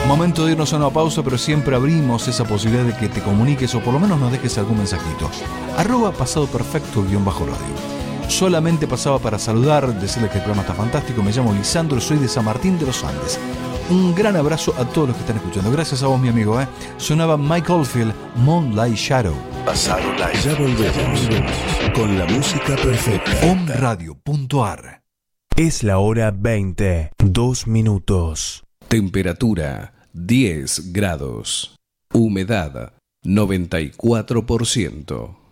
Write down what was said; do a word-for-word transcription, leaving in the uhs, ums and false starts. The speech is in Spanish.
Momento de irnos a una pausa, pero siempre abrimos esa posibilidad de que te comuniques o por lo menos nos dejes algún mensajito. Arroba pasado perfecto guión bajo radio. Solamente pasaba para saludar, decirles que el programa está fantástico. Me llamo Lisandro, soy de San Martín de los Andes. Un gran abrazo a todos los que están escuchando. Gracias a vos, mi amigo. ¿eh? Sonaba Mike Oldfield, Moonlight Shadow. Pasado Live. Ya volvemos con la música perfecta. om radio punto a r. Es la hora veinte, dos minutos. Temperatura diez grados. Humedad noventa y cuatro por ciento.